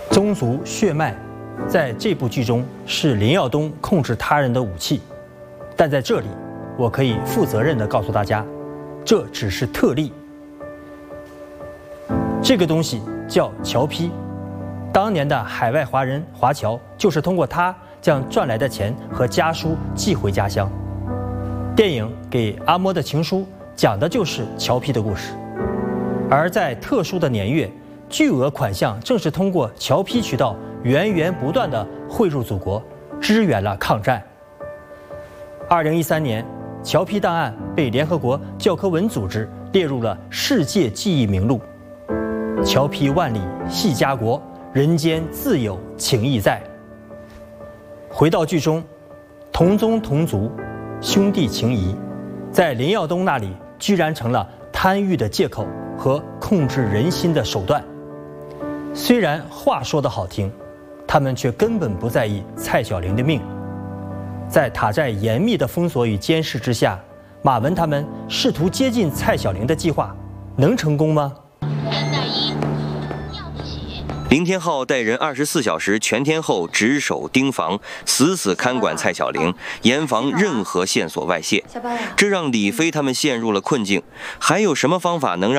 宗族血脉，在这部剧中是林耀东控制他人的武器，但在这里，我可以负责任地告诉大家，这只是特例。这个东西叫侨批，当年的海外华人华侨就是通过它将赚来的钱和家书寄回家乡。电影《给阿嬷的情书》讲的就是侨批的故事，而在特殊的年月，巨额款项正是通过侨批渠道源源不断地汇入祖国，支援了抗战。2013年，侨批档案被联合国教科文组织列入了世界记忆名录。侨批万里系家国，人间自有情义在。回到剧中，同宗同族，兄弟情谊，在林耀东那里居然成了贪欲的借口和控制人心的手段。虽然话说得好听，他们却根本不在意蔡小玲的命。在塔寨严密的封锁与监视之下，马文他们试图接近蔡小玲的计划，能成功吗？ 林天浩带人24小时全天候值守盯防，死死看管蔡小玲，严防任何线索外泄。这让李飞他们陷入了困境。还有什么方法能让